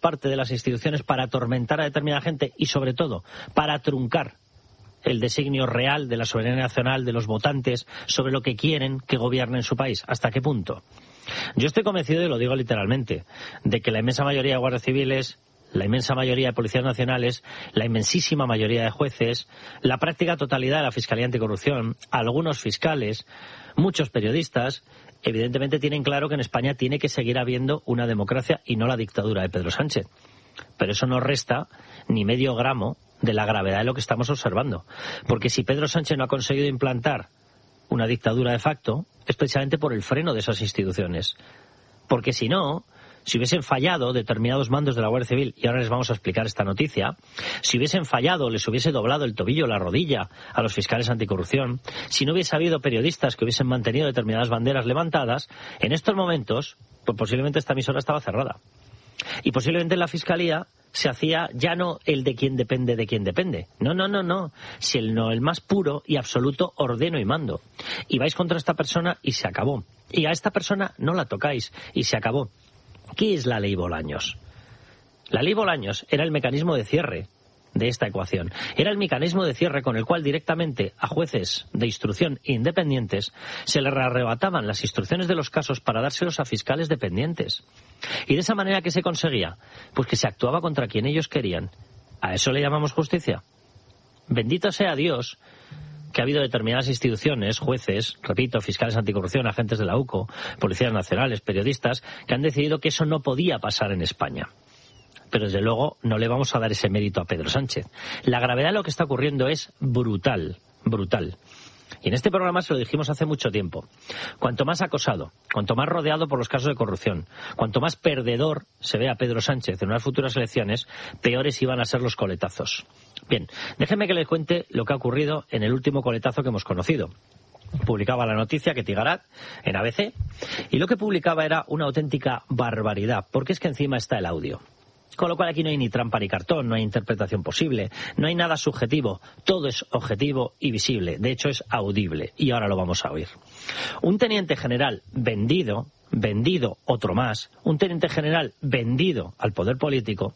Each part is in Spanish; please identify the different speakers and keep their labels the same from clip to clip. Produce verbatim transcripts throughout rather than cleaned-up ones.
Speaker 1: parte de las instituciones para atormentar a determinada gente y, sobre todo, para truncar el designio real de la soberanía nacional, de los votantes, sobre lo que quieren que gobierne en su país. ¿Hasta qué punto? Yo estoy convencido, y lo digo literalmente, de que la inmensa mayoría de guardias civiles, la inmensa mayoría de policías nacionales, la inmensísima mayoría de jueces, la práctica totalidad de la Fiscalía Anticorrupción, algunos fiscales, muchos periodistas, evidentemente tienen claro que en España tiene que seguir habiendo una democracia y no la dictadura de Pedro Sánchez. Pero eso no resta ni medio gramo de la gravedad de lo que estamos observando. Porque si Pedro Sánchez no ha conseguido implantar una dictadura de facto, es precisamente por el freno de esas instituciones. Porque si no, si hubiesen fallado determinados mandos de la Guardia Civil, y ahora les vamos a explicar esta noticia, si hubiesen fallado, les hubiese doblado el tobillo, la rodilla a los fiscales anticorrupción, si no hubiese habido periodistas que hubiesen mantenido determinadas banderas levantadas, en estos momentos, pues posiblemente esta emisora estaba cerrada. Y posiblemente en la Fiscalía se hacía ya no el de quien depende de quien depende. No, no, no, no. Si el no, el más puro y absoluto ordeno y mando. Y vais contra esta persona y se acabó. Y a esta persona no la tocáis y se acabó. ¿Qué es la ley Bolaños? La ley Bolaños era el mecanismo de cierre de esta ecuación. Era el mecanismo de cierre con el cual directamente a jueces de instrucción independientes se les arrebataban las instrucciones de los casos para dárselos a fiscales dependientes. Y de esa manera, ¿qué se conseguía? Pues que se actuaba contra quien ellos querían. ¿A eso le llamamos justicia? Bendito sea Dios que ha habido determinadas instituciones, jueces, repito, fiscales anticorrupción, agentes de la U C O, policías nacionales, periodistas, que han decidido que eso no podía pasar en España. Pero desde luego no le vamos a dar ese mérito a Pedro Sánchez. La gravedad de lo que está ocurriendo es brutal, brutal. Y en este programa se lo dijimos hace mucho tiempo. Cuanto más acosado, cuanto más rodeado por los casos de corrupción, cuanto más perdedor se ve a Pedro Sánchez en unas futuras elecciones, peores iban a ser los coletazos. Bien, déjenme que les cuente lo que ha ocurrido en el último coletazo que hemos conocido. Publicaba la noticia que Tigarat en A B C y lo que publicaba era una auténtica barbaridad, porque es que encima está el audio. Con lo cual aquí no hay ni trampa ni cartón, no hay interpretación posible, no hay nada subjetivo, todo es objetivo y visible, de hecho es audible, y ahora lo vamos a oír. Un teniente general vendido, vendido otro más, un teniente general vendido al poder político,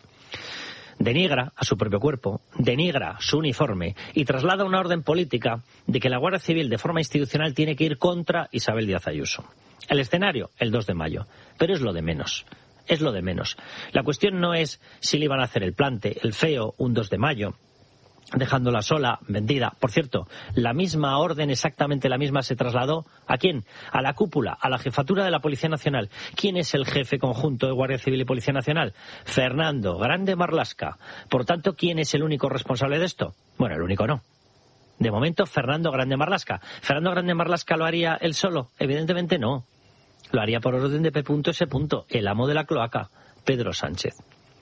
Speaker 1: denigra a su propio cuerpo, denigra su uniforme y traslada una orden política de que la Guardia Civil de forma institucional tiene que ir contra Isabel Díaz Ayuso. El escenario, el dos de mayo, pero es lo de menos. Es lo de menos. La cuestión no es si le iban a hacer el plante, el feo, un dos de mayo, dejándola sola, vendida. Por cierto, la misma orden, exactamente la misma, se trasladó ¿a quién? A la cúpula, a la jefatura de la Policía Nacional. ¿Quién es el jefe conjunto de Guardia Civil y Policía Nacional? Fernando Grande Marlaska. Por tanto, ¿quién es el único responsable de esto? Bueno, el único no. De momento, Fernando Grande Marlaska. ¿Fernando Grande Marlaska lo haría él solo? Evidentemente no. Lo haría por orden de P. S. el amo de la cloaca, Pedro Sánchez.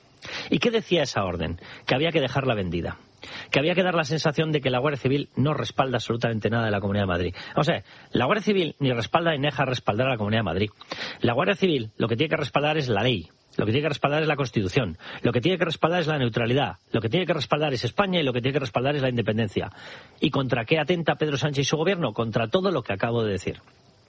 Speaker 1: ¿Y qué decía esa orden? Que había que dejarla vendida. Que había que dar la sensación de que la Guardia Civil no respalda absolutamente nada de la Comunidad de Madrid. O sea, la Guardia Civil ni respalda ni deja respaldar a la Comunidad de Madrid. La Guardia Civil lo que tiene que respaldar es la ley. Lo que tiene que respaldar es la Constitución. Lo que tiene que respaldar es la neutralidad. Lo que tiene que respaldar es España y lo que tiene que respaldar es la independencia. ¿Y contra qué atenta Pedro Sánchez y su gobierno? Contra todo lo que acabo de decir.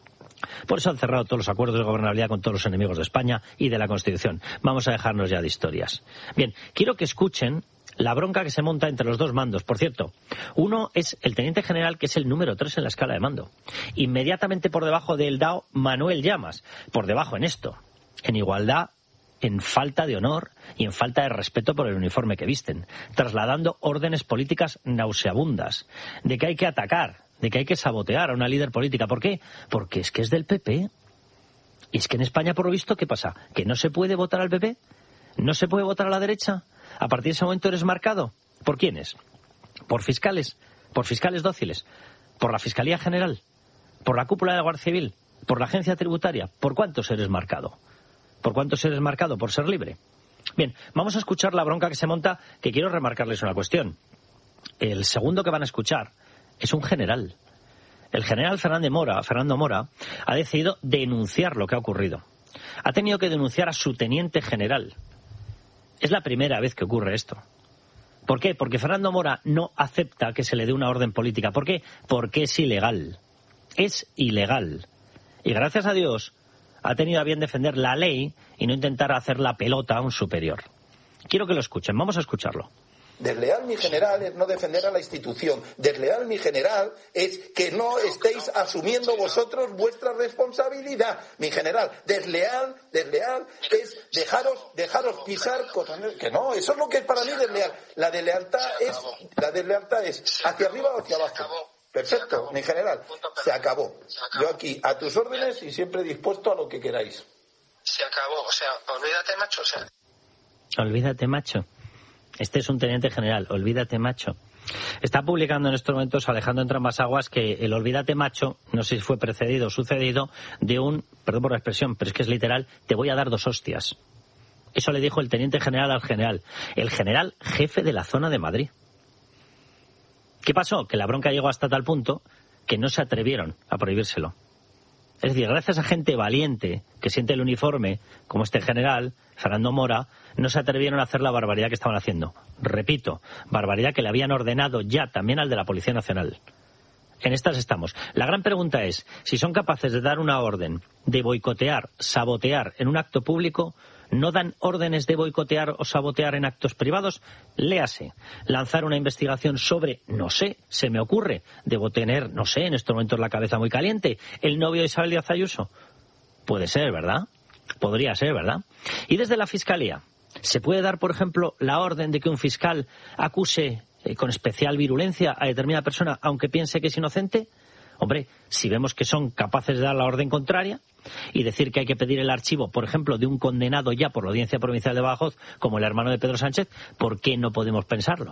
Speaker 1: Por eso han cerrado todos los acuerdos de gobernabilidad con todos los enemigos de España y de la Constitución. Vamos a dejarnos ya de historias. Bien, quiero que escuchen la bronca que se monta entre los dos mandos. Por cierto, uno es el teniente general, que es el número tres en la escala de mando. Inmediatamente por debajo del D A O, Manuel Llamas. Por debajo en esto, en igualdad, en falta de honor y en falta de respeto por el uniforme que visten, trasladando órdenes políticas nauseabundas de que hay que atacar, de que hay que sabotear a una líder política. ¿Por qué? Porque es que es del P P. Y es que en España, por lo visto, ¿qué pasa? ¿Que no se puede votar al P P? ¿No se puede votar a la derecha? ¿A partir de ese momento eres marcado? ¿Por quiénes? ¿Por fiscales? ¿Por fiscales dóciles? ¿Por la Fiscalía General? ¿Por la cúpula de la Guardia Civil? ¿Por la Agencia Tributaria? ¿Por cuántos eres marcado? ¿Por cuántos eres marcado? ¿Por ser libre? Bien, vamos a escuchar la bronca que se monta, que quiero remarcarles una cuestión. El segundo que van a escuchar es un general. El general Fernando Mora, Fernando Mora ha decidido denunciar lo que ha ocurrido. Ha tenido que denunciar a su teniente general. Es la primera vez que ocurre esto. ¿Por qué? Porque Fernando Mora no acepta que se le dé una orden política. ¿Por qué? Porque es ilegal. Es ilegal. Y gracias a Dios ha tenido a bien defender la ley y no intentar hacer la pelota a un superior. Quiero que lo escuchen, vamos a escucharlo.
Speaker 2: Desleal, mi general, es no defender a la institución. Desleal, mi general, es que no estéis asumiendo vosotros vuestra responsabilidad. Mi general, desleal, desleal, es dejaros, dejaros pisar cosas que no. Eso es lo que es para mí desleal. La deslealtad es, la deslealtad es hacia arriba o hacia abajo. Perfecto, mi general. Se acabó. Yo aquí, a tus órdenes y siempre dispuesto a lo que queráis.
Speaker 3: Se acabó. O sea, olvídate, macho. O sea.
Speaker 1: Olvídate, macho. Este es un teniente general, olvídate, macho. Está publicando en estos momentos Alejandro Entrambas-Aguas que el olvídate, macho, no sé si fue precedido o sucedido de un, perdón por la expresión, pero es que es literal, te voy a dar dos hostias. Eso le dijo el teniente general al general, el general jefe de la zona de Madrid. ¿Qué pasó? Que la bronca llegó hasta tal punto que no se atrevieron a prohibírselo. Es decir, gracias a gente valiente que siente el uniforme, como este general, Fernando Mora, no se atrevieron a hacer la barbaridad que estaban haciendo. Repito, barbaridad que le habían ordenado ya también al de la Policía Nacional. En estas estamos. La gran pregunta es, si son capaces de dar una orden de boicotear, sabotear en un acto público, ¿no dan órdenes de boicotear o sabotear en actos privados? Léase, lanzar una investigación sobre, no sé, se me ocurre, debo tener, no sé, en estos momentos la cabeza muy caliente, el novio de Isabel Díaz Ayuso. Puede ser, ¿verdad? Podría ser, ¿verdad? Y desde la Fiscalía, ¿se puede dar, por ejemplo, la orden de que un fiscal acuse eh, con especial virulencia a determinada persona, aunque piense que es inocente? Hombre, si vemos que son capaces de dar la orden contraria y decir que hay que pedir el archivo, por ejemplo, de un condenado ya por la Audiencia Provincial de Badajoz, como el hermano de Pedro Sánchez, ¿por qué no podemos pensarlo?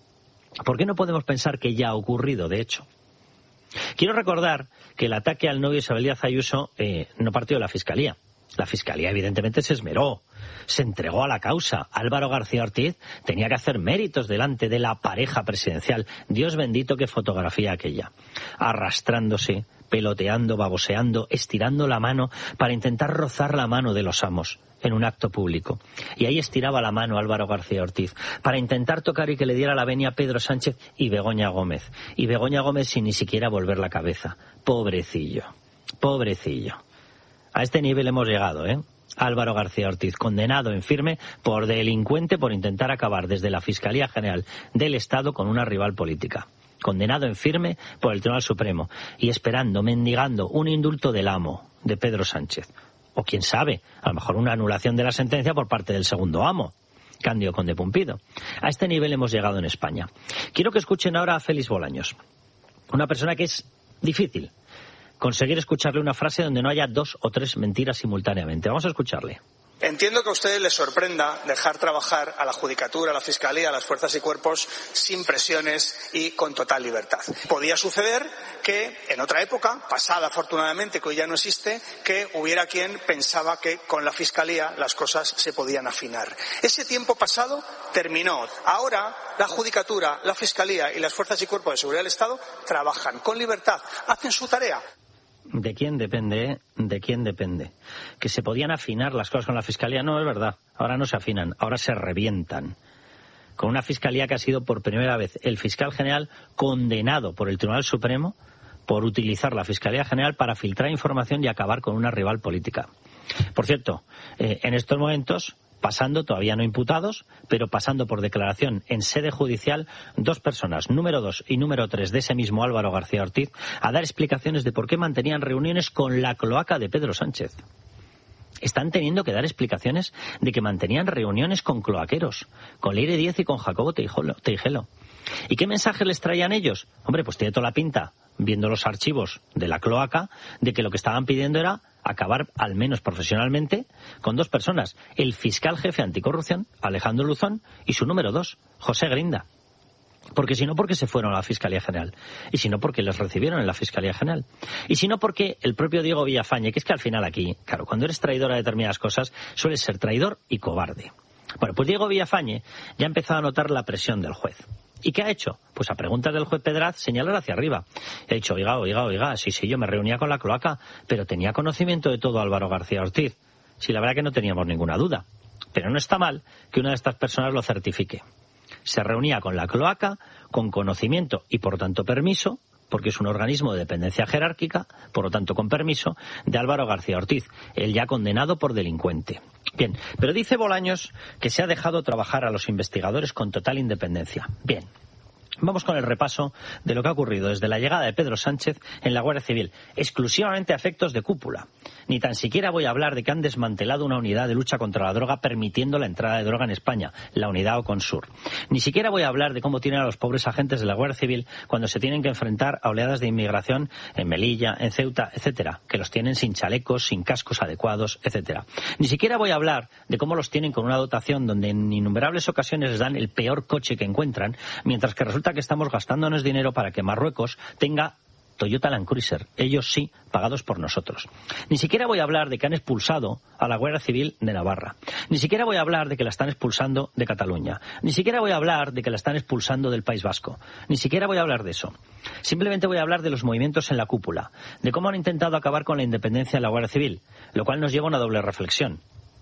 Speaker 1: ¿Por qué no podemos pensar que ya ha ocurrido, de hecho? Quiero recordar que el ataque al novio de Isabel Díaz Ayuso eh, no partió de la Fiscalía. La Fiscalía, evidentemente, se esmeró, se entregó a la causa. Álvaro García Ortiz tenía que hacer méritos delante de la pareja presidencial. Dios bendito, qué fotografía aquella. Arrastrándose, peloteando, baboseando, estirando la mano para intentar rozar la mano de los amos en un acto público. Y ahí estiraba la mano Álvaro García Ortiz para intentar tocar y que le diera la venia a Pedro Sánchez y Begoña Gómez. Y Begoña Gómez sin ni siquiera volver la cabeza. Pobrecillo, pobrecillo. A este nivel hemos llegado, ¿eh? Álvaro García Ortiz, condenado en firme por delincuente por intentar acabar desde la Fiscalía General del Estado con una rival política. Condenado en firme por el Tribunal Supremo y esperando, mendigando un indulto del amo, de Pedro Sánchez. O quién sabe, a lo mejor una anulación de la sentencia por parte del segundo amo, Cándido Conde Pumpido. A este nivel hemos llegado en España. Quiero que escuchen ahora a Félix Bolaños, una persona que es difícil conseguir escucharle una frase donde no haya dos o tres mentiras simultáneamente. Vamos a escucharle.
Speaker 4: Entiendo que a ustedes les sorprenda dejar trabajar a la Judicatura, a la Fiscalía, a las fuerzas y cuerpos sin presiones y con total libertad. Podía suceder que en otra época, pasada afortunadamente, que hoy ya no existe, que hubiera quien pensaba que con la Fiscalía las cosas se podían afinar. Ese tiempo pasado terminó. Ahora la Judicatura, la Fiscalía y las fuerzas y cuerpos de seguridad del Estado trabajan con libertad, hacen su tarea.
Speaker 1: ¿De quién depende, eh? ¿De quién depende? Que se podían afinar las cosas con la Fiscalía, no es verdad. Ahora no se afinan, ahora se revientan. Con una Fiscalía que ha sido por primera vez el fiscal general condenado por el Tribunal Supremo por utilizar la Fiscalía General para filtrar información y acabar con una rival política. Por cierto, eh, en estos momentos, pasando, todavía no imputados, pero pasando por declaración en sede judicial, dos personas, número dos y número tres de ese mismo Álvaro García Ortiz, a dar explicaciones de por qué mantenían reuniones con la cloaca de Pedro Sánchez. Están teniendo que dar explicaciones de que mantenían reuniones con cloaqueros, con Leire Díez y con Jacobo Teijelo. ¿Y qué mensajes les traían ellos? Hombre, pues tiene toda la pinta, viendo los archivos de la cloaca, de que lo que estaban pidiendo era acabar, al menos profesionalmente, con dos personas. El fiscal jefe anticorrupción, Alejandro Luzón, y su número dos, José Grinda. Porque si no, porque se fueron a la Fiscalía General. Y si no, porque les recibieron en la Fiscalía General. Y si no, porque el propio Diego Villafañe, que es que al final aquí, claro, cuando eres traidor a determinadas cosas, sueles ser traidor y cobarde. Bueno, pues Diego Villafañe ya ha empezado a notar la presión del juez. ¿Y qué ha hecho? Pues a preguntas del juez Pedraz, señalar hacia arriba. He dicho, oiga, oiga, oiga, sí, sí, yo me reunía con la cloaca, pero tenía conocimiento de todo Álvaro García Ortiz. Sí, la verdad que no teníamos ninguna duda. Pero no está mal que una de estas personas lo certifique. Se reunía con la cloaca, con conocimiento y por tanto permiso, porque es un organismo de dependencia jerárquica, por lo tanto con permiso, de Álvaro García Ortiz, el ya condenado por delincuente. Bien, pero dice Bolaños que se ha dejado trabajar a los investigadores con total independencia. Bien. Vamos con el repaso de lo que ha ocurrido desde la llegada de Pedro Sánchez en la Guardia Civil, exclusivamente a efectos de cúpula. Ni tan siquiera voy a hablar de que han desmantelado una unidad de lucha contra la droga permitiendo la entrada de droga en España, la unidad Oconsur. Ni siquiera voy a hablar de cómo tienen a los pobres agentes de la Guardia Civil cuando se tienen que enfrentar a oleadas de inmigración en Melilla, en Ceuta, etcétera, que los tienen sin chalecos, sin cascos adecuados, etcétera. Ni siquiera voy a hablar de cómo los tienen con una dotación donde en innumerables ocasiones les dan el peor coche que encuentran, mientras que resulta que estamos gastándonos dinero para que Marruecos tenga Toyota Land Cruiser, ellos sí, pagados por nosotros. Ni siquiera voy a hablar de que han expulsado a la Guardia Civil de Navarra. Ni siquiera voy a hablar de que la están expulsando de Cataluña. Ni siquiera voy a hablar de que la están expulsando del País Vasco. Ni siquiera voy a hablar de eso. Simplemente voy a hablar de los movimientos en la cúpula, de cómo han intentado acabar con la independencia de la Guardia Civil, lo cual nos lleva a una doble reflexión.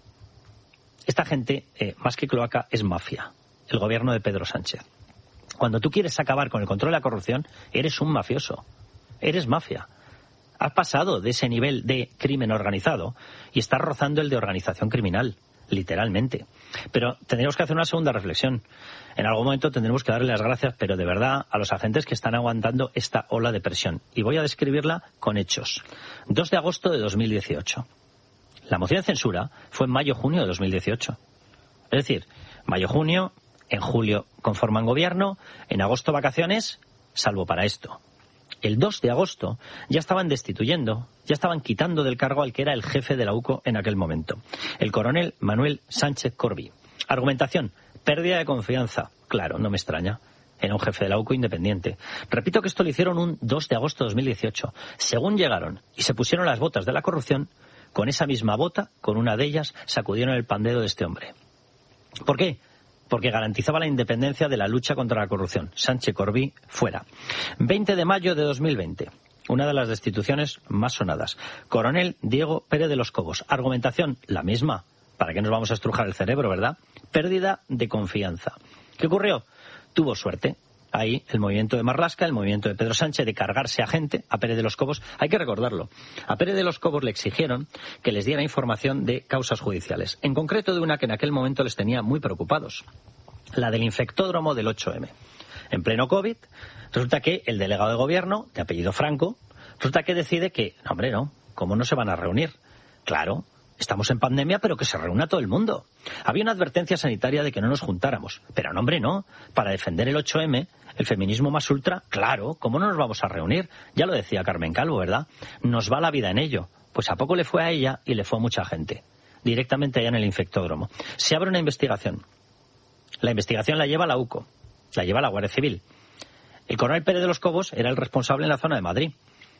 Speaker 1: Esta gente, eh, más que cloaca, es mafia, el gobierno de Pedro Sánchez. Cuando tú quieres acabar con el control de la corrupción, eres un mafioso. Eres mafia. Has pasado de ese nivel de crimen organizado y estás rozando el de organización criminal, literalmente. Pero tendríamos que hacer una segunda reflexión. En algún momento tendremos que darle las gracias, pero de verdad, a los agentes que están aguantando esta ola de presión. Y voy a describirla con hechos. dos de agosto de dos mil dieciocho. La moción de censura fue en mayo-junio de dos mil dieciocho. Es decir, mayo-junio... En julio conforman gobierno, en agosto vacaciones, salvo para esto. El dos de agosto ya estaban destituyendo, ya estaban quitando del cargo al que era el jefe de la U C O en aquel momento, el coronel Manuel Sánchez Corbí. Argumentación, pérdida de confianza. Claro, no me extraña. Era un jefe de la U C O independiente. Repito que esto lo hicieron un dos de agosto de dos mil dieciocho. Según llegaron y se pusieron las botas de la corrupción, con esa misma bota, con una de ellas, sacudieron el pandero de este hombre. ¿Por qué? Porque garantizaba la independencia de la lucha contra la corrupción. Sánchez Corbí, fuera. veinte de mayo de dos mil veinte. Una de las destituciones más sonadas. Coronel Diego Pérez de los Cobos. Argumentación, la misma. ¿Para qué nos vamos a estrujar el cerebro, verdad? Pérdida de confianza. ¿Qué ocurrió? Tuvo suerte. Ahí el movimiento de Marlaska, el movimiento de Pedro Sánchez de cargarse a gente, a Pérez de los Cobos, hay que recordarlo. A Pérez de los Cobos le exigieron que les diera información de causas judiciales, en concreto de una que en aquel momento les tenía muy preocupados, la del infectódromo del ocho eme. En pleno COVID, resulta que el delegado de gobierno, de apellido Franco, resulta que decide que, no, hombre, no, ¿cómo no se van a reunir? Claro, estamos en pandemia, pero que se reúna todo el mundo. Había una advertencia sanitaria de que no nos juntáramos, pero no, hombre, no, para defender el ocho eme, el feminismo más ultra, claro, ¿cómo no nos vamos a reunir? Ya lo decía Carmen Calvo, ¿verdad? Nos va la vida en ello. Pues a poco le fue a ella y le fue a mucha gente, directamente allá en el infectódromo. Se abre una investigación. La investigación la lleva la U C O, la lleva la Guardia Civil. El coronel Pérez de los Cobos era el responsable en la zona de Madrid.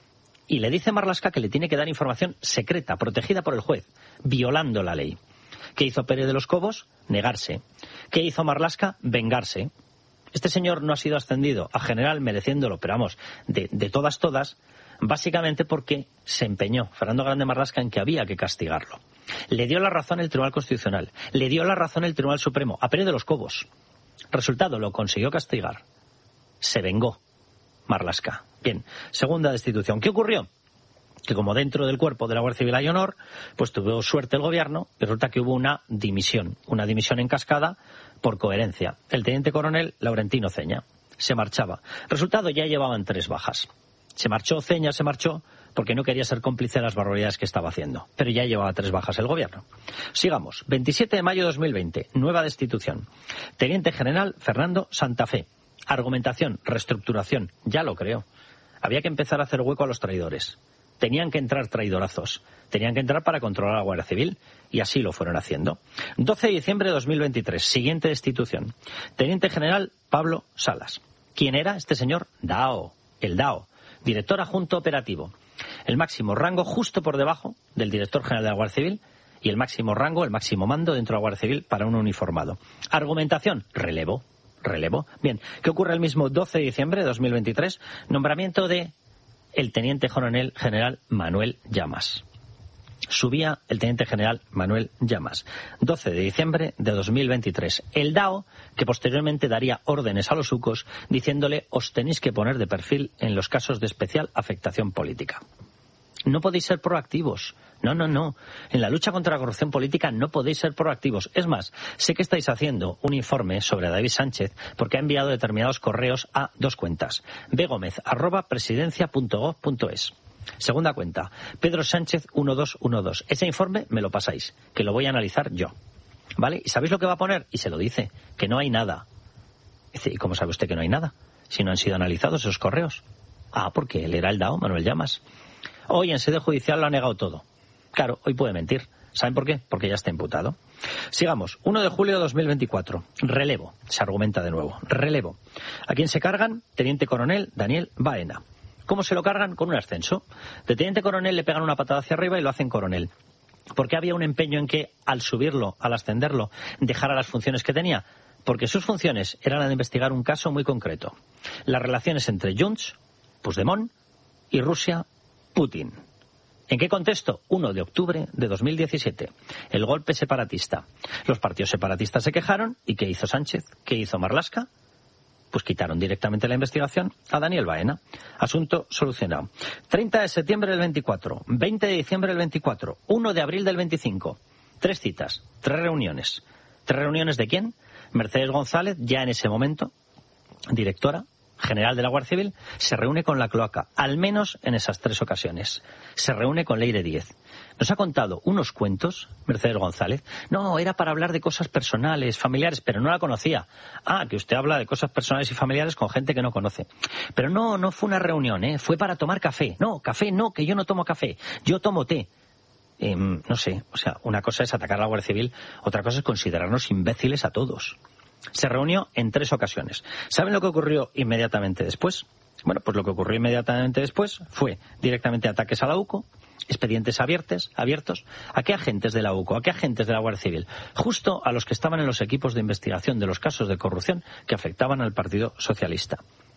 Speaker 1: Y le dice Marlaska que le tiene que dar información secreta, protegida por el juez, violando la ley. ¿Qué hizo Pérez de los Cobos? Negarse. ¿Qué hizo Marlaska? Vengarse. Este señor no ha sido ascendido a general mereciéndolo, pero vamos, de, de todas, todas, básicamente porque se empeñó Fernando Grande Marlaska en que había que castigarlo. Le dio la razón el Tribunal Constitucional, le dio la razón el Tribunal Supremo, a Pérez de los Cobos. Resultado, lo consiguió castigar. Se vengó Marlaska. Bien, segunda destitución. ¿Qué ocurrió? Que como dentro del cuerpo de la Guardia Civil hay honor, pues tuvo suerte el gobierno y resulta que hubo una dimisión, una dimisión en cascada por coherencia. El teniente coronel Laurentino Ceña se marchaba. Resultado, ya llevaban tres bajas. Se marchó Ceña, se marchó porque no quería ser cómplice de las barbaridades que estaba haciendo. Pero ya llevaba tres bajas el gobierno. Sigamos. veintisiete de mayo de dos mil veinte. Nueva destitución. Teniente general Fernando Santa Fe. Argumentación, reestructuración. Ya lo creo. Había que empezar a hacer hueco a los traidores. Tenían que entrar traidorazos. Tenían que entrar para controlar a la Guardia Civil. Y así lo fueron haciendo. doce de diciembre de dos mil veintitrés. Siguiente destitución. Teniente general Pablo Salas. ¿Quién era este señor? Dao. El Dao. Director adjunto operativo. El máximo rango justo por debajo del director general de la Guardia Civil y el máximo rango, el máximo mando dentro de la Guardia Civil para un uniformado. Argumentación, relevo. Relevo. Bien, ¿qué ocurre el mismo doce de diciembre de dos mil veintitrés? Nombramiento de el teniente coronel general Manuel Llamas. Subía el teniente general Manuel Llamas. doce de diciembre de dos mil veintitrés. El D A O, que posteriormente daría órdenes a los ucos diciéndole: os tenéis que poner de perfil en los casos de especial afectación política. No podéis ser proactivos. No, no, no. En la lucha contra la corrupción política no podéis ser proactivos. Es más, sé que estáis haciendo un informe sobre David Sánchez porque ha enviado determinados correos a dos cuentas. begomez arroba presidencia punto gob punto es. Segunda cuenta, Pedro Sánchez uno dos uno dos. Ese informe me lo pasáis, que lo voy a analizar yo. ¿Vale? ¿Y sabéis lo que va a poner? Y se lo dice, que no hay nada. Dice, ¿y cómo sabe usted que no hay nada? Si no han sido analizados esos correos. Ah, porque él era el D A O, Manuel Llamas. Hoy en sede judicial lo ha negado todo. Claro, hoy puede mentir. ¿Saben por qué? Porque ya está imputado. Sigamos. uno de julio de dos mil veinticuatro. Relevo. Se argumenta de nuevo. Relevo. ¿A quién se cargan? Teniente coronel Daniel Baena. ¿Cómo se lo cargan? Con un ascenso. De teniente coronel le pegan una patada hacia arriba y lo hacen coronel. ¿Por qué había un empeño en que, al subirlo, al ascenderlo, dejara las funciones que tenía? Porque sus funciones eran las de investigar un caso muy concreto. Las relaciones entre Junts, Puigdemont y Rusia, Putin. ¿En qué contexto? uno de octubre de dos mil diecisiete. El golpe separatista. Los partidos separatistas se quejaron. ¿Y qué hizo Sánchez? ¿Qué hizo Marlaska? Pues quitaron directamente la investigación a Daniel Baena. Asunto solucionado. treinta de septiembre del veinticuatro, veinte de diciembre del veinticuatro, uno de abril del veinticinco. Tres citas, tres reuniones. ¿Tres reuniones de quién? Mercedes González, ya en ese momento, directora general de la Guardia Civil, se reúne con la cloaca, al menos en esas tres ocasiones. Se reúne con Leire Díez. Nos ha contado unos cuentos, Mercedes González. No, era para hablar de cosas personales, familiares, pero no la conocía. Ah, que usted habla de cosas personales y familiares con gente que no conoce. Pero no, no fue una reunión, ¿eh? Fue para tomar café. No, café no, que yo no tomo café, yo tomo té. Eh, no sé, o sea, una cosa es atacar a la Guardia Civil, otra cosa es considerarnos imbéciles a todos. Se reunió en tres ocasiones. ¿Saben lo que ocurrió inmediatamente después? Bueno, pues lo que ocurrió inmediatamente después fue directamente ataques a la UCO, expedientes abiertos, abiertos. ¿A qué agentes de la UCO? ¿A qué agentes de la Guardia Civil? Justo a los que estaban en los equipos de investigación de los casos de corrupción que afectaban al Partido Socialista.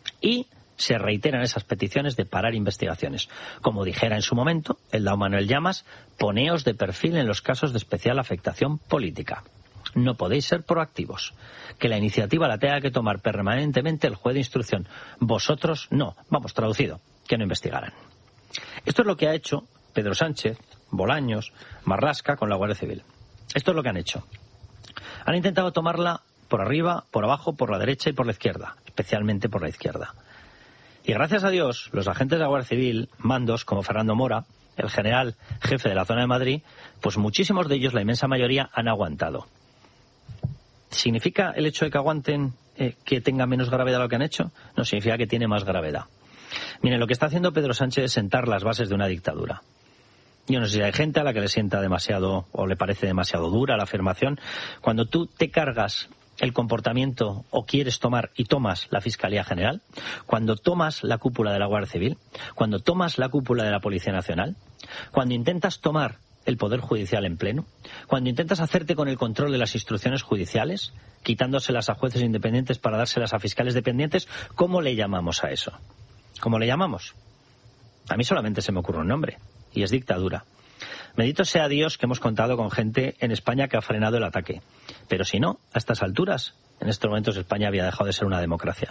Speaker 1: Y se reiteran esas peticiones de parar investigaciones. Como dijera en su momento el D A O Manuel Llamas, poneos de perfil en los casos de especial afectación política. No podéis ser proactivos. Que la iniciativa la tenga que tomar permanentemente el juez de instrucción. Vosotros no. Vamos, traducido, que no investigaran. Esto es lo que ha hecho Pedro Sánchez, Bolaños, Marlaska con la Guardia Civil. Esto es lo que han hecho. Han intentado tomarla por arriba, por abajo, por la derecha y por la izquierda, especialmente por la izquierda. Y gracias a Dios, los agentes de la Guardia Civil, mandos como Fernando Mora, el general jefe de la zona de Madrid, pues muchísimos de ellos, la inmensa mayoría, han aguantado. ¿Significa el hecho de que aguanten eh, que tenga menos gravedad lo que han hecho? No, significa que tiene más gravedad. Miren, lo que está haciendo Pedro Sánchez es sentar las bases de una dictadura. Yo no sé si hay gente a la que le sienta demasiado o le parece demasiado dura la afirmación. Cuando tú te cargas el comportamiento o quieres tomar y tomas la Fiscalía General, cuando tomas la cúpula de la Guardia Civil, cuando tomas la cúpula de la Policía Nacional, cuando intentas tomar el Poder Judicial en pleno, cuando intentas hacerte con el control de las instrucciones judiciales, quitándoselas a jueces independientes para dárselas a fiscales dependientes, ¿cómo le llamamos a eso? ¿Cómo le llamamos? A mí solamente se me ocurre un nombre, y es dictadura. Bendito sea Dios que hemos contado con gente en España que ha frenado el ataque. Pero si no, a estas alturas, en estos momentos España había dejado de ser una democracia.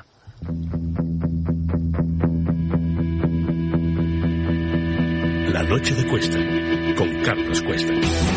Speaker 5: La noche de Cuesta, con Carlos Cuesta.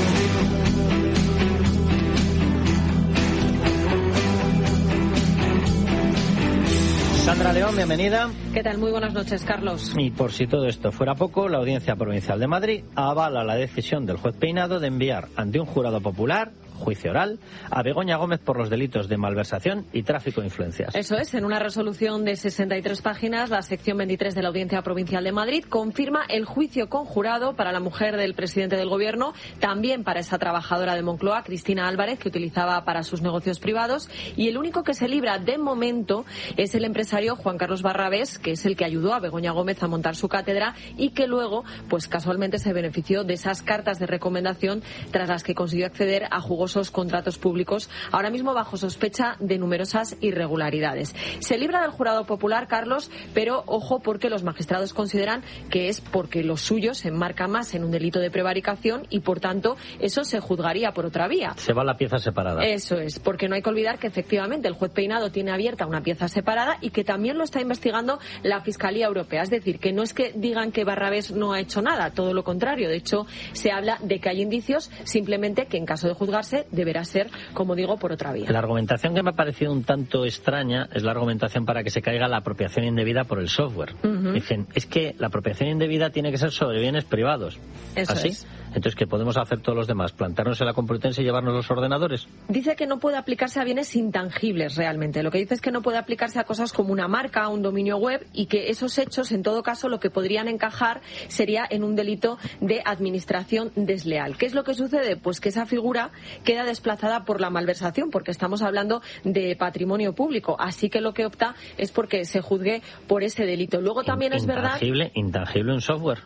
Speaker 1: Sandra León, bienvenida.
Speaker 6: ¿Qué tal? Muy buenas noches, Carlos.
Speaker 1: Y por si todo esto fuera poco, la Audiencia Provincial de Madrid avala la decisión del juez Peinado de enviar ante un jurado popular, juicio oral, a Begoña Gómez por los delitos de malversación y tráfico de influencias.
Speaker 6: Eso es, en una resolución de sesenta y tres páginas, la sección veintitrés de la Audiencia Provincial de Madrid confirma el juicio conjurado para la mujer del presidente del Gobierno, también para esa trabajadora de Moncloa, Cristina Álvarez, que utilizaba para sus negocios privados, y el único que se libra de momento es el empresario Juan Carlos Barrabés, que es el que ayudó a Begoña Gómez a montar su cátedra y que luego, pues casualmente se benefició de esas cartas de recomendación tras las que consiguió acceder a jugosos suntuosos contratos públicos, ahora mismo bajo sospecha de numerosas irregularidades. Se libra del jurado popular, Carlos, pero ojo, porque los magistrados consideran que es porque lo suyo se enmarca más en un delito de prevaricación y, por tanto, eso se juzgaría por otra vía.
Speaker 1: Se va la pieza separada.
Speaker 6: Eso es, porque no hay que olvidar que efectivamente el juez Peinado tiene abierta una pieza separada y que también lo está investigando la Fiscalía Europea. Es decir, que no es que digan que Barrabés no ha hecho nada, todo lo contrario. De hecho, se habla de que hay indicios, simplemente que en caso de juzgarse deberá ser, como digo, por otra vía.
Speaker 1: La argumentación que me ha parecido un tanto extraña es la argumentación para que se caiga la apropiación indebida por el software. Uh-huh. Dicen, es que la apropiación indebida tiene que ser sobre bienes privados.
Speaker 6: Eso
Speaker 1: ¿Así?
Speaker 6: Es.
Speaker 1: Entonces, ¿qué podemos hacer todos los demás? ¿Plantarnos en la Complutense y llevarnos los ordenadores?
Speaker 6: Dice que no puede aplicarse a bienes intangibles realmente. Lo que dice es que no puede aplicarse a cosas como una marca, un dominio web, y que esos hechos, en todo caso, lo que podrían encajar sería en un delito de administración desleal. ¿Qué es lo que sucede? Pues que esa figura queda desplazada por la malversación, porque estamos hablando de patrimonio público. Así que lo que opta es porque se juzgue por ese delito. Luego también es verdad...
Speaker 1: Intangible, intangible un software.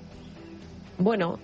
Speaker 6: Bueno,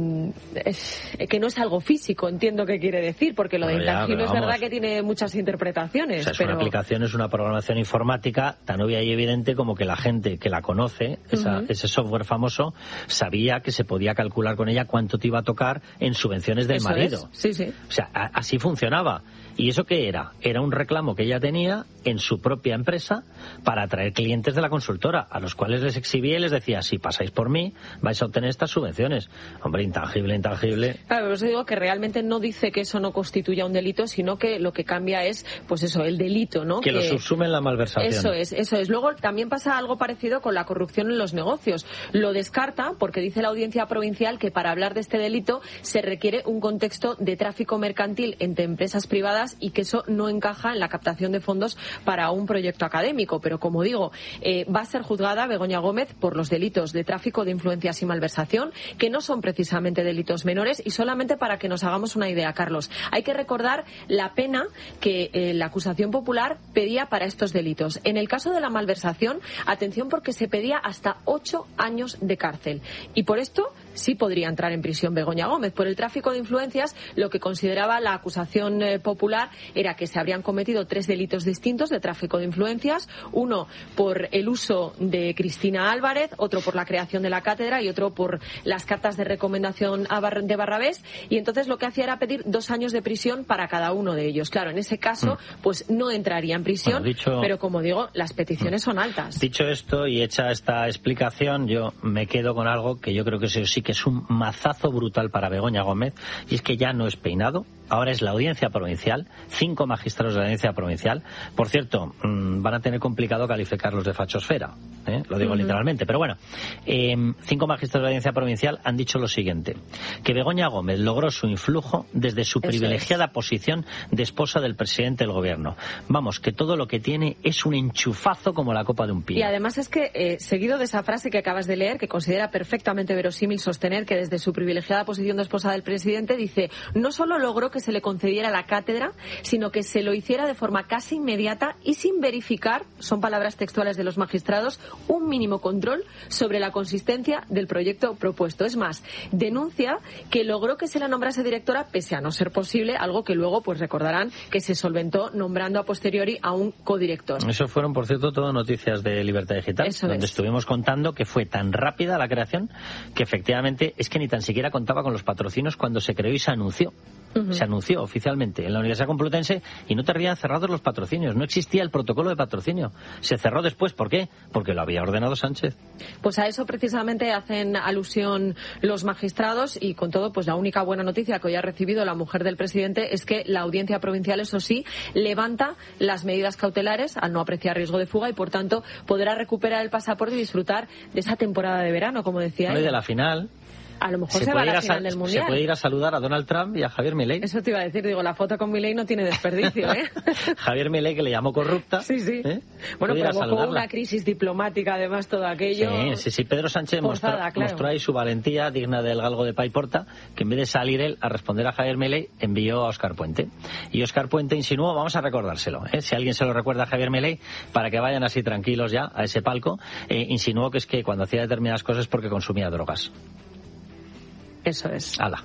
Speaker 6: es, que no es algo físico, entiendo qué quiere decir, porque lo bueno, de intangible ya, es verdad que tiene muchas interpretaciones.
Speaker 1: O sea, es
Speaker 6: pero...
Speaker 1: una aplicación, es una programación informática tan obvia y evidente como que la gente que la conoce, esa, uh-huh. ese software famoso, sabía que se podía calcular con ella cuánto te iba a tocar en subvenciones del
Speaker 6: Eso
Speaker 1: marido.
Speaker 6: Es. Sí, sí.
Speaker 1: O sea, a, así funcionaba. ¿Y eso qué era? Era un reclamo que ella tenía en su propia empresa para atraer clientes de la consultora, a los cuales les exhibía y les decía, si pasáis por mí, vais a obtener estas subvenciones. Hombre, intangible, intangible.
Speaker 6: Claro, pero os digo que realmente no dice que eso no constituya un delito, sino que lo que cambia es, pues eso, el delito, ¿no?
Speaker 1: Que, que lo subsume en la malversación.
Speaker 6: Eso es, eso es. Luego también pasa algo parecido con la corrupción en los negocios. Lo descarta porque dice la Audiencia Provincial que para hablar de este delito se requiere un contexto de tráfico mercantil entre empresas privadas y que eso no encaja en la captación de fondos para un proyecto académico. Pero, como digo, eh, va a ser juzgada Begoña Gómez por los delitos de tráfico de influencias y malversación, que no son precisamente delitos menores. Y solamente para que nos hagamos una idea, Carlos, hay que recordar la pena que eh, la acusación popular pedía para estos delitos. En el caso de la malversación, atención, porque se pedía hasta ocho años de cárcel. Y por esto sí podría entrar en prisión Begoña Gómez. Por el tráfico de influencias, lo que consideraba la acusación eh, popular era que se habrían cometido tres delitos distintos de tráfico de influencias, uno por el uso de Cristina Álvarez, otro por la creación de la cátedra y otro por las cartas de recomendación de Barrabés, y entonces lo que hacía era pedir dos años de prisión para cada uno de ellos. Claro, en ese caso, pues no entraría en prisión, bueno, dicho, pero como digo, las peticiones son altas.
Speaker 1: Dicho esto y hecha esta explicación, yo me quedo con algo que yo creo que sí que es un mazazo brutal para Begoña Gómez, y es que ya no es Peinado, ahora es la Audiencia Provincial, cinco magistrados de la Audiencia Provincial. Por cierto, mmm, van a tener complicado calificarlos de fachosfera, ¿eh? Lo digo uh-huh. literalmente, pero bueno, eh, cinco magistrados de la Audiencia Provincial han dicho lo siguiente, que Begoña Gómez logró su influjo desde su Eso privilegiada es. posición de esposa del presidente del gobierno. Vamos, que todo lo que tiene es un enchufazo como la copa de un pino.
Speaker 6: Y además es que, eh, seguido de esa frase que acabas de leer, que considera perfectamente verosímil sostener que desde su privilegiada posición de esposa del presidente, dice, no solo logró que se le concediera la cátedra, sino que se lo hiciera de forma casi inmediata y sin verificar, son palabras textuales de los magistrados, un mínimo control sobre la consistencia del proyecto propuesto. Es más, denuncia que logró que se la nombrase directora pese a no ser posible, algo que luego pues recordarán que se solventó nombrando a posteriori a un codirector.
Speaker 1: Eso fueron, por cierto, todo noticias de Libertad Digital,
Speaker 6: Eso
Speaker 1: donde
Speaker 6: es.
Speaker 1: estuvimos contando que fue tan rápida la creación que efectivamente es que ni tan siquiera contaba con los patrocinios cuando se creó y se anunció. Uh-huh. Se anunció oficialmente en la Universidad Complutense y no te habían cerrado los patrocinios. No existía el protocolo de patrocinio. Se cerró después. ¿Por qué? Porque lo había ordenado Sánchez.
Speaker 6: Pues a eso precisamente hacen alusión los magistrados y con todo, pues la única buena noticia que hoy ha recibido la mujer del presidente es que la Audiencia Provincial, eso sí, levanta las medidas cautelares al no apreciar riesgo de fuga y, por tanto, podrá recuperar el pasaporte y disfrutar de esa temporada de verano, como decía
Speaker 1: él.
Speaker 6: Y
Speaker 1: de la final...
Speaker 6: A lo mejor
Speaker 1: se,
Speaker 6: se va a la final del Mundial.
Speaker 1: Se puede ir a saludar a Donald Trump y a Javier Milei.
Speaker 6: Eso te iba a decir, digo, la foto con Milei no tiene desperdicio, ¿eh?
Speaker 1: Javier Milei, que le llamó corrupta.
Speaker 6: Sí, sí.
Speaker 1: ¿eh?
Speaker 6: Bueno, provocó una crisis diplomática, además, todo aquello.
Speaker 1: Sí, sí, sí. Pedro Sánchez
Speaker 6: forzada,
Speaker 1: mostró,
Speaker 6: claro.
Speaker 1: mostró ahí su valentía digna del galgo de Paiporta, que en vez de salir él a responder a Javier Milei, envió a Óscar Puente. Y Óscar Puente insinuó, vamos a recordárselo, ¿eh? Si alguien se lo recuerda a Javier Milei, para que vayan así tranquilos ya a ese palco, eh, insinuó que es que cuando hacía determinadas cosas es porque consumía drogas.
Speaker 6: Eso es.
Speaker 1: Ala.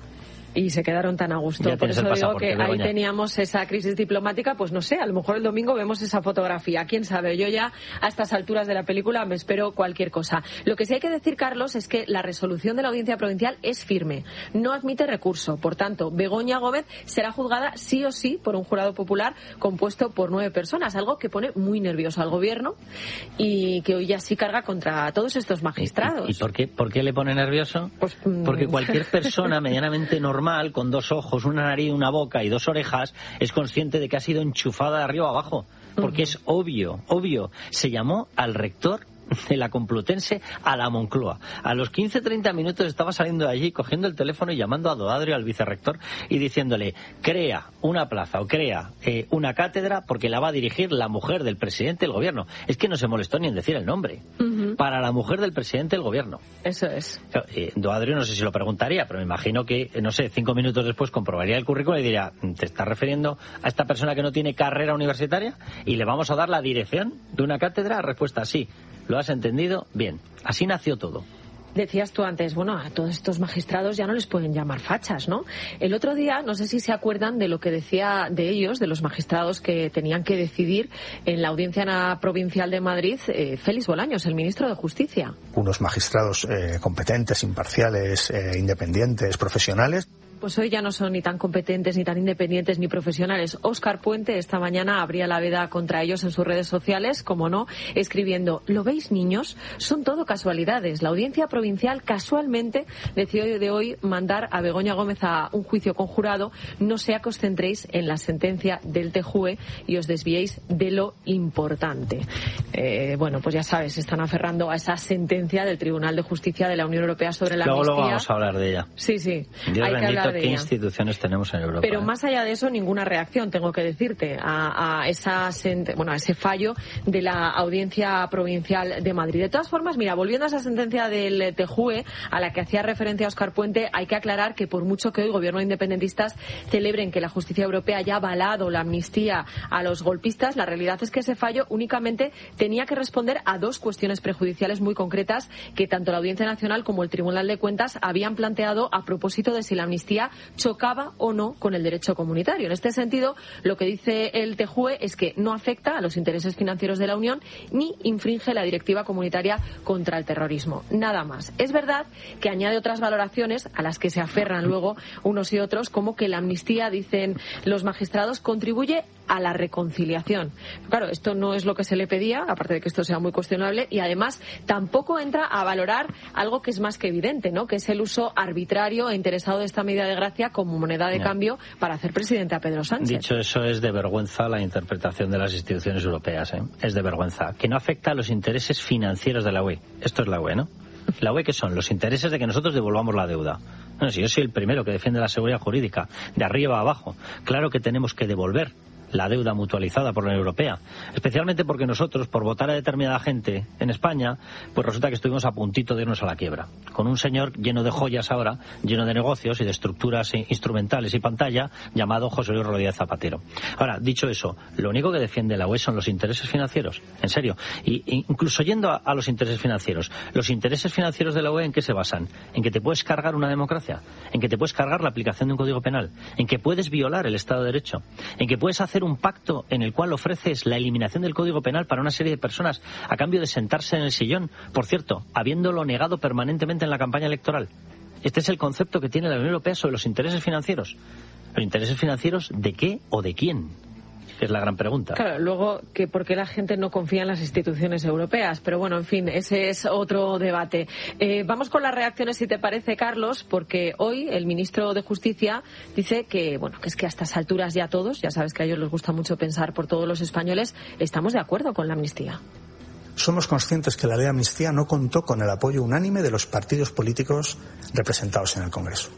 Speaker 6: Y se quedaron tan a gusto.
Speaker 1: Ya
Speaker 6: Por eso digo que
Speaker 1: Begoña.
Speaker 6: ahí teníamos esa crisis diplomática, pues no sé, a lo mejor el domingo vemos esa fotografía. Quién sabe, yo ya a estas alturas de la película me espero cualquier cosa. Lo que sí hay que decir, Carlos, es que la resolución de la Audiencia Provincial es firme. No admite recurso. Por tanto, Begoña Gómez será juzgada sí o sí por un jurado popular compuesto por nueve personas, algo que pone muy nervioso al gobierno y que hoy ya sí carga contra todos estos magistrados.
Speaker 1: ¿Y, y por qué, por qué le pone nervioso?
Speaker 6: Pues,
Speaker 1: Porque cualquier persona medianamente normal, con dos ojos, una nariz, una boca y dos orejas, es consciente de que ha sido enchufada de arriba abajo. Porque uh-huh. es obvio, obvio. Se llamó al rector de la Complutense a la Moncloa. A los quince treinta minutos estaba saliendo de allí, cogiendo el teléfono y llamando a Doadrio, al vicerrector, y diciéndole: crea una plaza o crea eh, una cátedra porque la va a dirigir la mujer del presidente del gobierno. Es que no se molestó ni en decir el nombre. Uh-huh. Para la mujer del presidente del gobierno.
Speaker 6: Eso es.
Speaker 1: Eh, Doadrio no sé si lo preguntaría, pero me imagino que, no sé, cinco minutos después comprobaría el currículum y diría: ¿te estás refiriendo a esta persona que no tiene carrera universitaria? ¿Y le vamos a dar la dirección de una cátedra? Respuesta: sí. ¿Lo has entendido? Bien. Así nació todo.
Speaker 6: Decías tú antes, bueno, a todos estos magistrados ya no les pueden llamar fachas, ¿no? El otro día, no sé si se acuerdan de lo que decía de ellos, de los magistrados que tenían que decidir en la Audiencia Provincial de Madrid, eh, Félix Bolaños, el ministro de Justicia.
Speaker 7: Unos magistrados eh, competentes, imparciales, eh, independientes, profesionales.
Speaker 6: Pues hoy ya no son ni tan competentes, ni tan independientes, ni profesionales. Óscar Puente esta mañana abría la veda contra ellos en sus redes sociales, como no, escribiendo: ¿lo veis, niños? Son todo casualidades. La Audiencia Provincial casualmente decidió de hoy mandar a Begoña Gómez a un juicio conjurado. No sea que os centréis en la sentencia del T J U E y os desviéis de lo importante. Eh, bueno, pues ya sabes, están aferrando a esa sentencia del Tribunal de Justicia de la Unión Europea sobre la
Speaker 1: luego,
Speaker 6: amnistía.
Speaker 1: Luego vamos a hablar de ella.
Speaker 6: Sí, sí.
Speaker 1: Dios
Speaker 6: hay
Speaker 1: bendito,
Speaker 6: que hablar de
Speaker 1: qué
Speaker 6: ella.
Speaker 1: Instituciones tenemos en Europa.
Speaker 6: Pero
Speaker 1: ¿eh?
Speaker 6: más allá de eso, ninguna reacción, tengo que decirte, a, a, esa, bueno, a ese fallo de la Audiencia Provincial de Madrid. De todas formas, mira, volviendo a esa sentencia del T J U E, a la que hacía referencia Óscar Puente, hay que aclarar que por mucho que hoy gobiernos independentistas celebren que la justicia europea haya avalado la amnistía a los golpistas, la realidad es que ese fallo únicamente tenía que responder a dos cuestiones prejudiciales muy concretas que tanto la Audiencia Nacional como el Tribunal de Cuentas habían planteado a propósito de si la amnistía chocaba o no con el derecho comunitario. En este sentido, lo que dice el T J U E es que no afecta a los intereses financieros de la Unión ni infringe la directiva comunitaria contra el terrorismo. Nada más. Es verdad que añade otras valoraciones a las que se aferran luego unos y otros, como que la amnistía, dicen los magistrados, contribuye a la reconciliación. Claro, esto no es lo que se le pedía, aparte de que esto sea muy cuestionable, y además tampoco entra a valorar algo que es más que evidente, ¿no? Que es el uso arbitrario e interesado de esta medida de gracia como moneda de
Speaker 1: no.
Speaker 6: cambio para hacer presidente a Pedro Sánchez.
Speaker 1: Dicho eso, es de vergüenza la interpretación de las instituciones europeas, ¿eh? Es de vergüenza. Que no afecta a los intereses financieros de la U E. Esto es la U E, ¿no? ¿La U E qué son? Los intereses de que nosotros devolvamos la deuda. Bueno, si yo soy el primero que defiende la seguridad jurídica, de arriba a abajo, claro que tenemos que devolver la deuda mutualizada por la Unión Europea, especialmente porque nosotros, por votar a determinada gente en España, pues resulta que estuvimos a puntito de irnos a la quiebra, con un señor lleno de joyas ahora, lleno de negocios y de estructuras instrumentales y pantalla, llamado José Luis Rodríguez Zapatero. Ahora, dicho eso, lo único que defiende la U E son los intereses financieros, en serio, y incluso yendo a, a los intereses financieros, los intereses financieros de la U E, ¿en qué se basan? En que te puedes cargar una democracia, en que te puedes cargar la aplicación de un código penal, en que puedes violar el Estado de Derecho, en que puedes hacer un pacto en el cual ofreces la eliminación del Código Penal para una serie de personas a cambio de sentarse en el sillón, por cierto, habiéndolo negado permanentemente en la campaña electoral. Este es el concepto que tiene la Unión Europea sobre los intereses financieros. ¿Los intereses financieros de qué o de quién? Es la gran pregunta.
Speaker 6: Claro, luego, que por qué la gente no confía en las instituciones europeas. Pero bueno, en fin, ese es otro debate. Eh, vamos con las reacciones, si te parece, Carlos, porque hoy el ministro de Justicia dice que, bueno, que es que a estas alturas ya todos, ya sabes que a ellos les gusta mucho pensar por todos los españoles, estamos de acuerdo con la amnistía.
Speaker 7: Somos conscientes que la ley de amnistía no contó con el apoyo unánime de los partidos políticos representados en el Congreso.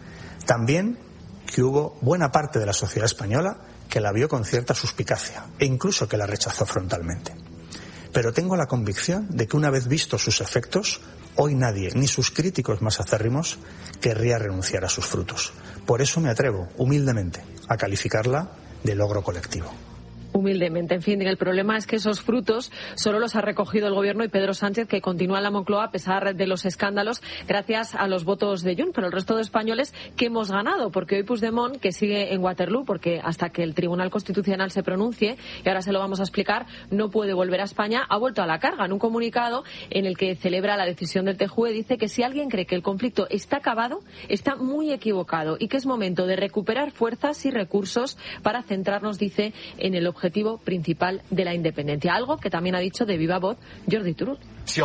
Speaker 7: También que hubo buena parte de la sociedad española que la vio con cierta suspicacia e incluso que la rechazó frontalmente. Pero tengo la convicción de que una vez vistos sus efectos, hoy nadie, ni sus críticos más acérrimos, querría renunciar a sus frutos. Por eso me atrevo, humildemente, a calificarla de logro colectivo.
Speaker 6: Humildemente. En fin, el problema es que esos frutos solo los ha recogido el Gobierno y Pedro Sánchez, que continúa en la Moncloa a pesar de los escándalos, gracias a los votos de Junts. Pero el resto de españoles que hemos ganado, porque hoy Puigdemont, que sigue en Waterloo, porque hasta que el Tribunal Constitucional se pronuncie, y ahora se lo vamos a explicar, no puede volver a España, ha vuelto a la carga. En un comunicado en el que celebra la decisión del T J U E, dice que si alguien cree que el conflicto está acabado, está muy equivocado y que es momento de recuperar fuerzas y recursos para centrarnos, dice, en el objetivo principal de la independencia. Algo que también ha dicho de viva voz Jordi Turull.
Speaker 8: Si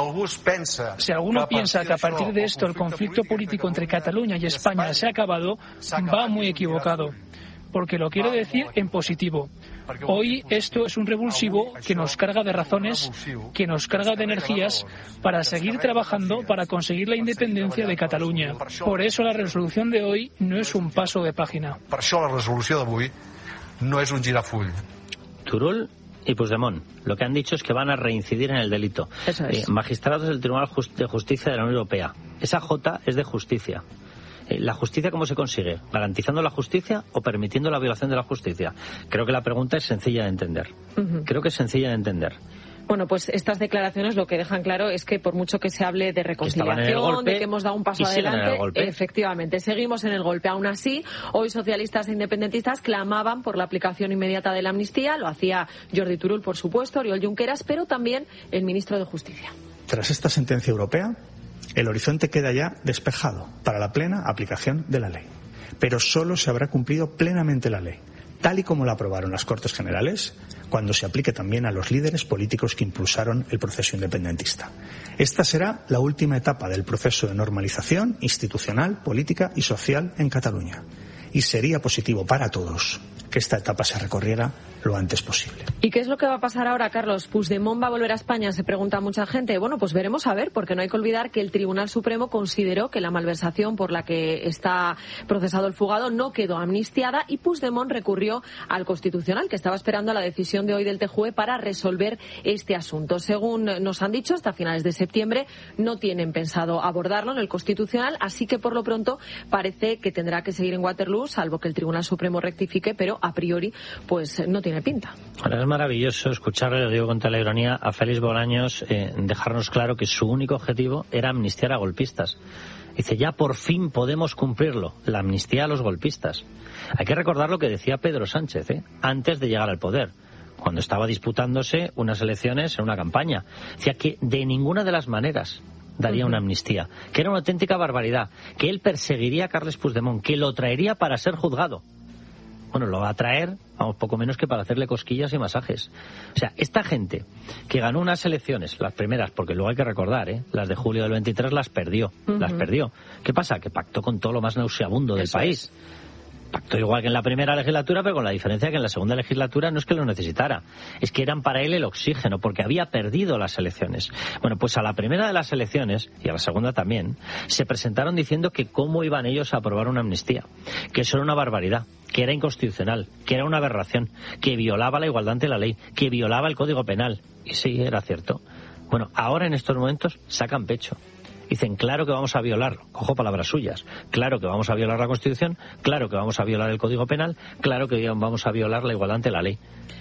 Speaker 8: alguno piensa que a partir de esto el conflicto político entre Cataluña y España se ha acabado, va muy equivocado. Porque lo quiero decir en positivo. Hoy esto es un revulsivo que nos carga de razones, que nos carga de energías para seguir trabajando para conseguir la independencia de Cataluña. Por eso la resolución de hoy no es un paso de página.
Speaker 9: Per això la resolució d'avui no és un girafull.
Speaker 1: Turull y Puigdemont lo que han dicho es que van a reincidir en el delito.
Speaker 6: Eso es.
Speaker 1: Eh, magistrados del Tribunal de Justicia de la Unión Europea. Esa J es de justicia. ¿La justicia cómo se consigue? ¿Garantizando la justicia o permitiendo la violación de la justicia? Creo que la pregunta es sencilla de entender. Uh-huh. Creo que es sencilla de entender.
Speaker 6: Bueno, pues estas declaraciones lo que dejan claro es que por mucho que se hable de reconciliación, golpe, de que hemos dado un paso adelante, efectivamente, seguimos en el golpe. Aún así, hoy socialistas e independentistas clamaban por la aplicación inmediata de la amnistía. Lo hacía Jordi Turull, por supuesto, Oriol Junqueras, pero también el ministro de Justicia.
Speaker 7: Tras esta sentencia europea, el horizonte queda ya despejado para la plena aplicación de la ley. Pero solo se habrá cumplido plenamente la ley, tal y como la aprobaron las Cortes Generales, cuando se aplique también a los líderes políticos que impulsaron el proceso independentista. Esta será la última etapa del proceso de normalización institucional, política y social en Cataluña. Y sería positivo para todos que esta etapa se recorriera lo antes posible.
Speaker 6: ¿Y qué es lo que va a pasar ahora, Carlos? ¿Puigdemont va a volver a España? Se pregunta mucha gente. Bueno, pues veremos a ver, porque no hay que olvidar que el Tribunal Supremo consideró que la malversación por la que está procesado el fugado no quedó amnistiada y Puigdemont recurrió al Constitucional, que estaba esperando a la decisión de hoy del T J U E para resolver este asunto. Según nos han dicho, hasta finales de septiembre no tienen pensado abordarlo en el Constitucional, así que por lo pronto parece que tendrá que seguir en Waterloo, salvo que el Tribunal Supremo rectifique, pero a priori pues no tiene pinta.
Speaker 1: Ahora es maravilloso escucharle, lo digo con toda la ironía, a Félix Bolaños eh, dejarnos claro que su único objetivo era amnistiar a golpistas. Dice, ya por fin podemos cumplirlo, la amnistía a los golpistas. Hay que recordar lo que decía Pedro Sánchez, ¿eh? antes de llegar al poder, cuando estaba disputándose unas elecciones en una campaña. Decía que de ninguna de las maneras daría una amnistía, que era una auténtica barbaridad, que él perseguiría a Carles Puigdemont, que lo traería para ser juzgado. Bueno, lo va a traer, vamos, poco menos que para hacerle cosquillas y masajes. O sea, esta gente que ganó unas elecciones, las primeras, porque luego hay que recordar, ¿eh? las de julio del veintitrés las perdió, uh-huh. las perdió. ¿Qué pasa? Que pactó con todo lo más nauseabundo del Eso país. Es. Pactó igual que en la primera legislatura, pero con la diferencia que en la segunda legislatura no es que lo necesitara, es que eran para él el oxígeno, porque había perdido las elecciones. Bueno, pues a la primera de las elecciones, y a la segunda también, se presentaron diciendo que cómo iban ellos a aprobar una amnistía, que eso era una barbaridad, que era inconstitucional, que era una aberración, que violaba la igualdad ante la ley, que violaba el Código Penal. Y sí, era cierto. Bueno, ahora en estos momentos sacan pecho. Dicen, claro que vamos a violarlo, cojo palabras suyas, claro que vamos a violar la Constitución, claro que vamos a violar el Código Penal, claro que vamos a violar la igualdad ante la ley.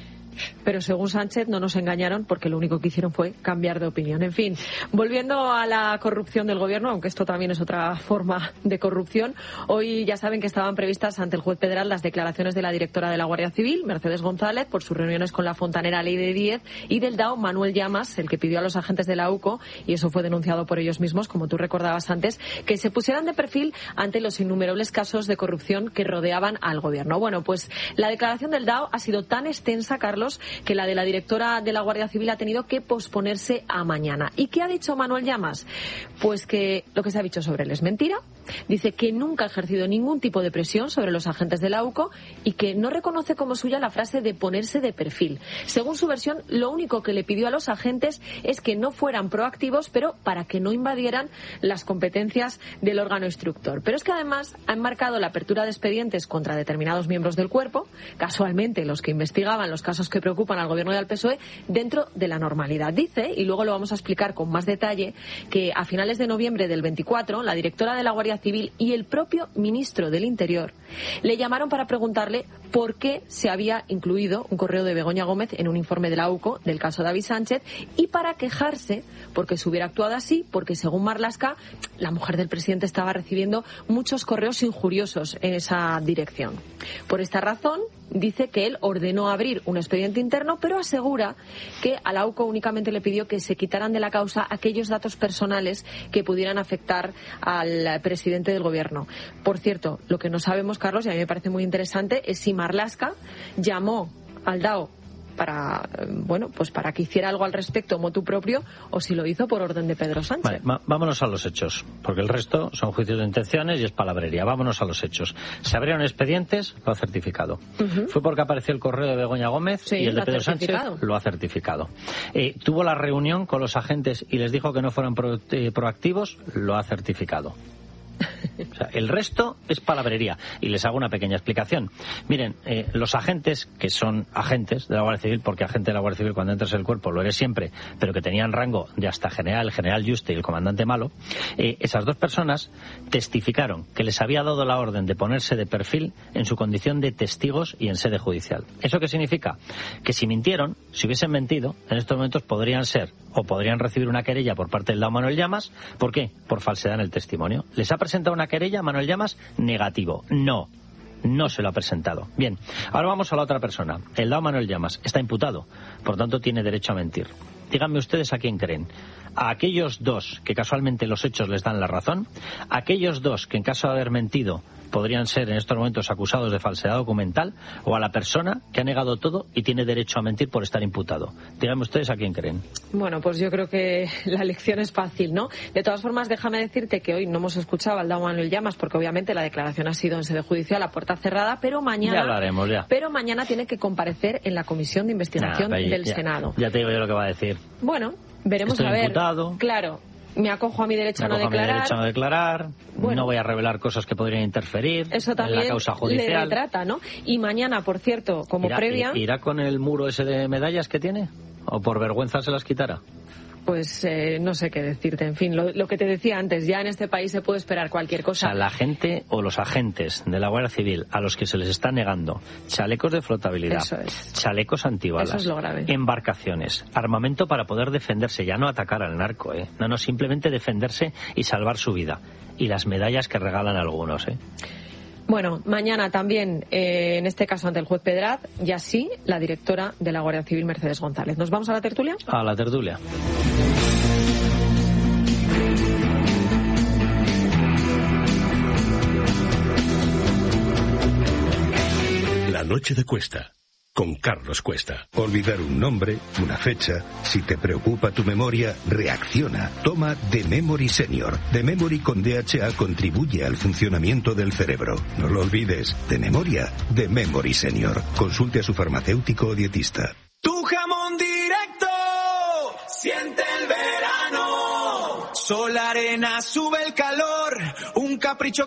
Speaker 6: Pero según Sánchez no nos engañaron porque lo único que hicieron fue cambiar de opinión. En fin, volviendo a la corrupción del gobierno, aunque esto también es otra forma de corrupción, hoy ya saben que estaban previstas ante el juez Pedral las declaraciones de la directora de la Guardia Civil, Mercedes González, por sus reuniones con la fontanera Ley de Díez, y del D A O, Manuel Llamas, el que pidió a los agentes de la U C O, y eso fue denunciado por ellos mismos, como tú recordabas antes, que se pusieran de perfil ante los innumerables casos de corrupción que rodeaban al gobierno. Bueno, pues la declaración del D A O ha sido tan extensa, Carlos, que la de la directora de la Guardia Civil ha tenido que posponerse a mañana. ¿Y qué ha dicho Manuel Llamas? Pues que lo que se ha dicho sobre él es mentira. Dice que nunca ha ejercido ningún tipo de presión sobre los agentes de la U C O y que no reconoce como suya la frase de ponerse de perfil. Según su versión, lo único que le pidió a los agentes es que no fueran proactivos, pero para que no invadieran las competencias del órgano instructor. Pero es que además ha enmarcado la apertura de expedientes contra determinados miembros del cuerpo, casualmente los que investigaban los casos que preocupan al gobierno y al P S O E, dentro de la normalidad. Dice, y luego lo vamos a explicar con más detalle, que a finales de noviembre del veinticuatro, la directora de la Guardia Civil y el propio ministro del Interior le llamaron para preguntarle por qué se había incluido un correo de Begoña Gómez en un informe de la U C O del caso David Sánchez, y para quejarse porque se hubiera actuado así, porque según Marlaska, la mujer del presidente estaba recibiendo muchos correos injuriosos en esa dirección. Por esta razón, dice que él ordenó abrir un expediente interno, pero asegura que a la U C O únicamente le pidió que se quitaran de la causa aquellos datos personales que pudieran afectar al presidente del gobierno. Por cierto, lo que no sabemos, Carlos, y a mí me parece muy interesante, es si Marlaska llamó al D A O para, bueno, pues para que hiciera algo al respecto motu propio, o si lo hizo por orden de Pedro Sánchez.
Speaker 1: Vale, vámonos a los hechos, porque el resto son juicios de intenciones y es palabrería. Vámonos a los hechos. Se abrieron expedientes, lo ha certificado. Uh-huh. Fue porque apareció el correo de Begoña Gómez, sí, y el de Pedro Sánchez lo ha certificado. Eh, tuvo la reunión con los agentes y les dijo que no fueran pro, eh, proactivos, lo ha certificado. O sea, el resto es palabrería. Y les hago una pequeña explicación. Miren, eh, los agentes, que son agentes de la Guardia Civil, porque agente de la Guardia Civil cuando entras en el cuerpo lo eres siempre, pero que tenían rango de hasta general, el general Juste y el comandante Malo, eh, esas dos personas testificaron que les había dado la orden de ponerse de perfil en su condición de testigos y en sede judicial. ¿Eso qué significa? Que si mintieron, si hubiesen mentido, en estos momentos podrían ser o podrían recibir una querella por parte del D A O Manuel Llamas. ¿Por qué? Por falsedad en el testimonio. ¿Les ha presentado una querella Manuel Llamas? Negativo. No. No se lo ha presentado. Bien, ahora vamos a la otra persona. El D A O Manuel Llamas está imputado, por tanto tiene derecho a mentir. Díganme ustedes a quién creen. A aquellos dos que casualmente los hechos les dan la razón, a aquellos dos que en caso de haber mentido podrían ser en estos momentos acusados de falsedad documental, o a la persona que ha negado todo y tiene derecho a mentir por estar imputado. Díganme ustedes a quién creen.
Speaker 6: Bueno, pues yo creo que la elección es fácil, ¿no? De todas formas, déjame decirte que hoy no hemos escuchado al D A O Manuel Llamas, porque obviamente la declaración ha sido en sede judicial a puerta cerrada, pero mañana,
Speaker 1: ya hablaremos, ya.
Speaker 6: Pero mañana tiene que comparecer en la comisión de investigación nah, del
Speaker 1: ya,
Speaker 6: Senado.
Speaker 1: Ya te digo yo lo que va a decir.
Speaker 6: Bueno, veremos.
Speaker 1: Estoy
Speaker 6: a ver.
Speaker 1: Imputado.
Speaker 6: Claro. Me acojo a mi derecho
Speaker 1: me
Speaker 6: a no declarar.
Speaker 1: A mi derecho a no declarar. Bueno, no voy a revelar cosas que podrían interferir
Speaker 6: eso también
Speaker 1: en la causa judicial.
Speaker 6: Le retrata, ¿no? Y mañana, por cierto, como
Speaker 1: ¿Irá,
Speaker 6: previa...
Speaker 1: ¿Irá con el muro ese de medallas que tiene? ¿O por vergüenza se las quitará?
Speaker 6: Pues eh, no sé qué decirte. En fin, lo, lo que te decía antes, ya en este país se puede esperar cualquier cosa.
Speaker 1: O sea, la gente o los agentes de la Guardia Civil a los que se les está negando chalecos de flotabilidad,
Speaker 6: Eso es.
Speaker 1: chalecos antibalas,
Speaker 6: Eso es lo grave.
Speaker 1: embarcaciones, armamento para poder defenderse, ya no atacar al narco, ¿eh? No, no, simplemente defenderse y salvar su vida. Y las medallas que regalan algunos, ¿eh?
Speaker 6: Bueno, mañana también, eh, en este caso ante el juez Pedraz, y así la directora de la Guardia Civil, Mercedes González. ¿Nos vamos a la tertulia?
Speaker 1: A la tertulia.
Speaker 5: La noche de Cuesta, con Carlos Cuesta.
Speaker 10: Olvidar un nombre, una fecha. Si te preocupa tu memoria, reacciona. Toma The Memory Senior. The Memory con D H A contribuye al funcionamiento del cerebro. No lo olvides. De memoria, The Memory Senior. Consulte a su farmacéutico o dietista.
Speaker 11: Tu jamón directo, siente el verano. Sol, arena, sube el calor.